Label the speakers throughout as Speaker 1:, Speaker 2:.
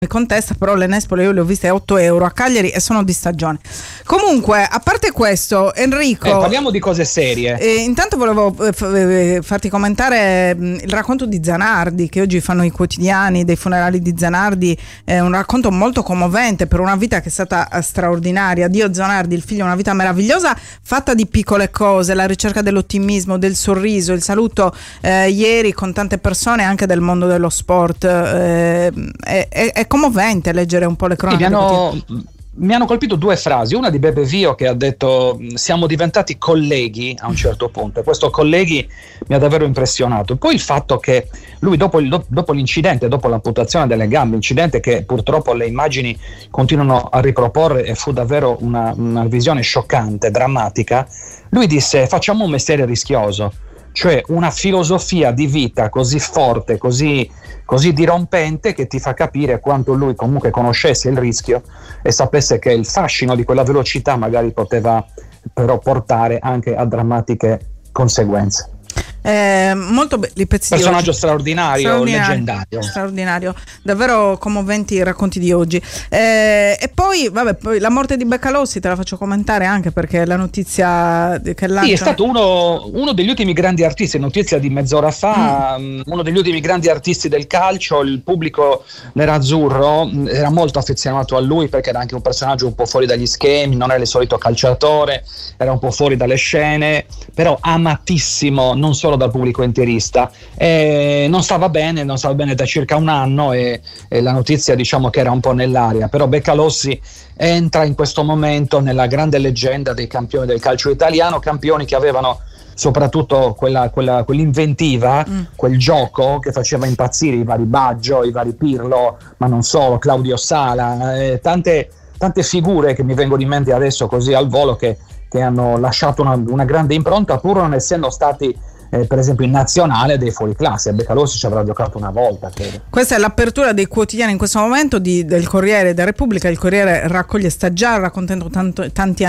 Speaker 1: mi contesta, però le Nespole io le ho viste a 8 euro a Cagliari e sono di stagione. Comunque, a parte questo, Enrico,
Speaker 2: parliamo di cose serie.
Speaker 1: Intanto volevo farti commentare il racconto di Zanardi che oggi fanno i quotidiani dei funerali di Zanardi. È un racconto molto commovente per una vita che è stata straordinaria. Dio Zanardi, il figlio, una vita meravigliosa fatta di piccole cose, la ricerca dell'ottimismo, del sorriso, il saluto ieri con tante persone anche del mondo dello sport. È commovente leggere un po' le cronache.
Speaker 2: Mi hanno colpito due frasi, una di Bebe Vio che ha detto siamo diventati colleghi a un certo punto, e questo colleghi mi ha davvero impressionato. Poi il fatto che lui dopo l'incidente, dopo l'amputazione delle gambe, incidente che purtroppo le immagini continuano a riproporre e fu davvero una visione scioccante, drammatica, lui disse facciamo un mestiere rischioso, cioè una filosofia di vita così forte, così dirompente, che ti fa capire quanto lui comunque conoscesse il rischio e sapesse che il fascino di quella velocità magari poteva però portare anche a drammatiche conseguenze.
Speaker 1: Molto belli pezzi
Speaker 2: personaggio straordinario, leggendario,
Speaker 1: straordinario, davvero commoventi i racconti di oggi. E poi la morte di Beccalossi te la faccio commentare anche perché la notizia che lancia...
Speaker 2: Sì, è stato uno degli ultimi grandi artisti, notizia di mezz'ora fa, uno degli ultimi grandi artisti del calcio. Il pubblico nerazzurro era molto affezionato a lui perché era anche un personaggio un po' fuori dagli schemi, non era il solito calciatore, era un po' fuori dalle scene, però amatissimo non solo dal pubblico interista. Non stava bene da circa un anno e la notizia diciamo che era un po' nell'aria, però Beccalossi entra in questo momento nella grande leggenda dei campioni del calcio italiano, campioni che avevano soprattutto quell'inventiva, quel gioco che faceva impazzire i vari Baggio, i vari Pirlo, ma non solo, Claudio Sala, tante figure che mi vengono in mente adesso così al volo che hanno lasciato una grande impronta pur non essendo stati per esempio in nazionale dei fuoriclasse. Beccalossi ci avrà giocato una volta, credo.
Speaker 1: Questa è l'apertura dei quotidiani in questo momento del Corriere della Repubblica. Il Corriere sta già raccogliendo tanti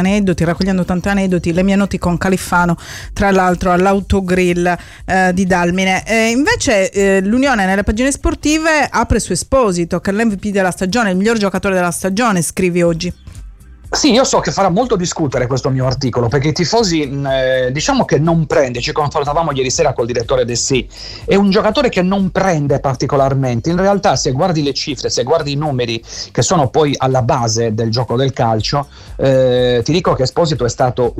Speaker 1: aneddoti, le mie noti con Califfano, tra l'altro all'autogrill di Dalmine. Invece l'Unione nelle pagine sportive apre su Esposito, che è l'MVP della stagione, il miglior giocatore della stagione, scrivi oggi.
Speaker 2: Sì, io so che farà molto discutere questo mio articolo, perché i tifosi diciamo che non prende, ci confrontavamo ieri sera col direttore del Sì, è un giocatore che non prende particolarmente. In realtà se guardi le cifre, se guardi i numeri che sono poi alla base del gioco del calcio, ti dico che Esposito è stato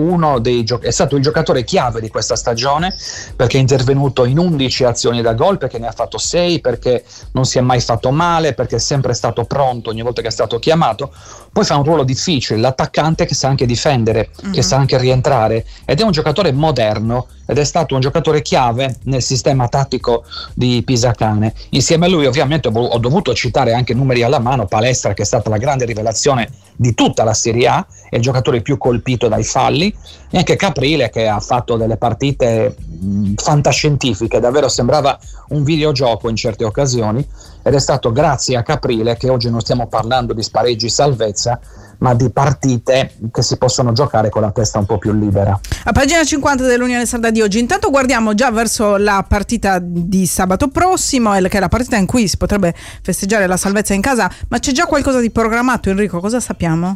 Speaker 2: è stato il giocatore chiave di questa stagione, perché è intervenuto in 11 azioni da gol, perché ne ha fatto 6, perché non si è mai fatto male, perché è sempre stato pronto ogni volta che è stato chiamato. Poi fa un ruolo difficile, l'attaccante che sa anche difendere, che sa anche rientrare, ed è un giocatore moderno ed è stato un giocatore chiave nel sistema tattico di Pisacane. Insieme a lui ovviamente ho dovuto citare anche numeri alla mano Palestra, che è stata la grande rivelazione di tutta la Serie A, è il giocatore più colpito dai falli, e anche Caprile che ha fatto delle partite fantascientifiche, davvero sembrava un videogioco in certe occasioni, ed è stato grazie a Caprile che oggi non stiamo parlando di spareggi salvezza, ma di partite che si possono giocare con la testa un po' più libera.
Speaker 1: A pagina 50 dell'Unione Sarda di oggi, intanto guardiamo già verso la partita di sabato prossimo, che è la partita in cui si potrebbe festeggiare la salvezza in casa, ma c'è già qualcosa di programmato, Enrico? Cosa sappiamo?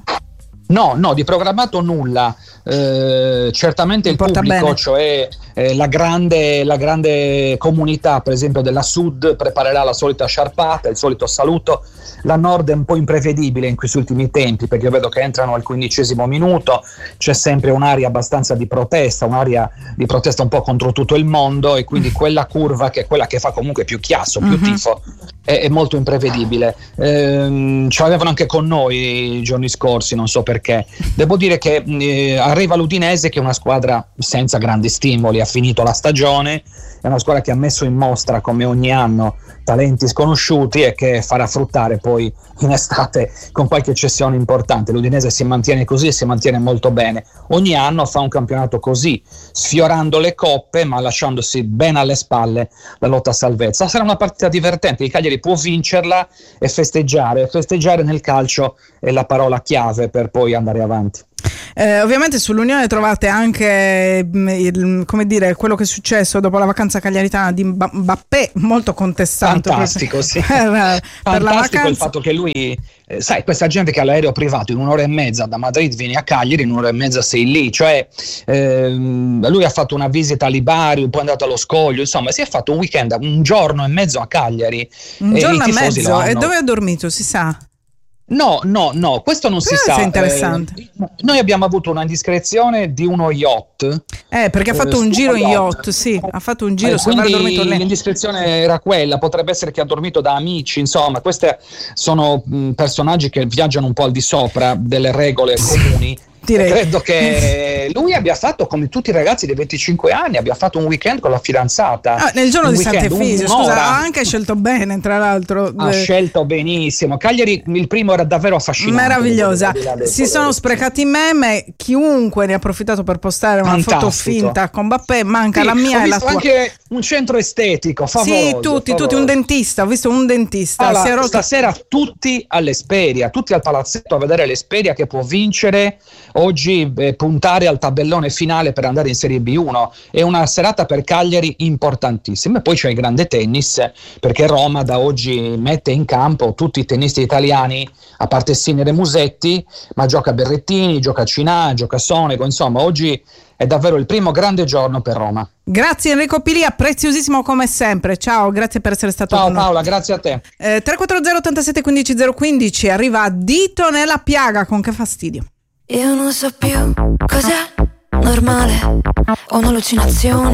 Speaker 2: No, di programmato nulla. Certamente il pubblico, bene. Cioè la grande comunità per esempio della Sud preparerà la solita sciarpata, il solito saluto. La Nord è un po' imprevedibile in questi ultimi tempi, perché io vedo che entrano al 15° minuto, c'è sempre un'aria abbastanza di protesta, un po' contro tutto il mondo, e quindi quella curva, che è quella che fa comunque più chiasso, più tifo, è molto imprevedibile. Ce l'avevano anche con noi i giorni scorsi, non so perché. Devo dire che arriva l'Udinese, che è una squadra senza grandi stimoli, ha finito la stagione, è una squadra che ha messo in mostra come ogni anno talenti sconosciuti e che farà fruttare poi in estate con qualche cessione importante. L'Udinese si mantiene così e si mantiene molto bene, ogni anno fa un campionato così, sfiorando le coppe ma lasciandosi ben alle spalle la lotta a salvezza. Sarà una partita divertente, il Cagliari può vincerla e festeggiare nel calcio è la parola chiave per poi andare avanti.
Speaker 1: Ovviamente sull'Unione trovate anche come dire, quello che è successo dopo la vacanza cagliaritana di Mbappé, molto contestato.
Speaker 2: Fantastico, sì.
Speaker 1: per la vacanza.
Speaker 2: Il fatto che lui, sai, questa gente che ha l'aereo privato in un'ora e mezza da Madrid vieni a Cagliari, in un'ora e mezza sei lì, cioè lui ha fatto una visita a Libari, poi è andato allo Scoglio, insomma si è fatto un weekend, un giorno e mezzo a Cagliari.
Speaker 1: Un giorno e mezzo? E dove ha dormito, si sa?
Speaker 2: No, questo non si sa.
Speaker 1: È interessante.
Speaker 2: Noi abbiamo avuto una indiscrezione di uno yacht.
Speaker 1: Perché ha fatto un giro in yacht, sì, ha fatto un giro,
Speaker 2: quindi l'indiscrezione era quella, potrebbe essere che ha dormito da amici, insomma, questi sono personaggi che viaggiano un po' al di sopra delle regole comuni.
Speaker 1: Direi.
Speaker 2: Credo che lui abbia fatto, come tutti i ragazzi dei 25 anni, abbia fatto un weekend con la fidanzata.
Speaker 1: Nel giorno di Sant'Efisio, scusa, ha anche scelto bene, tra l'altro.
Speaker 2: Ha scelto benissimo. Cagliari, il primo era davvero affascinante.
Speaker 1: Meravigliosa. Si sono sprecati meme, chiunque ne ha approfittato per postare una foto finta con Mbappé, manca la mia e la tua.
Speaker 2: Anche un centro estetico, favoloso.
Speaker 1: Sì, tutti, un dentista, ho visto un dentista.
Speaker 2: Allora, stasera tutti all'Esperia, tutti al palazzetto a vedere l'Esperia che può vincere. Oggi puntare al tabellone finale per andare in Serie B1 è una serata per Cagliari importantissima. E poi c'è il grande tennis, perché Roma da oggi mette in campo tutti i tennisti italiani, a parte Sinner e Musetti, ma gioca Berrettini, gioca Cinà, gioca Sonego, insomma oggi è davvero il primo grande giorno per Roma.
Speaker 1: Grazie Enrico Pilia, preziosissimo come sempre. Ciao, grazie per essere stato con noi.
Speaker 2: Ciao Paola, grazie a te.
Speaker 1: 340 87 15 015 arriva Dito nella piaga, con Che fastidio.
Speaker 3: Io non so più cos'è normale o un'allucinazione.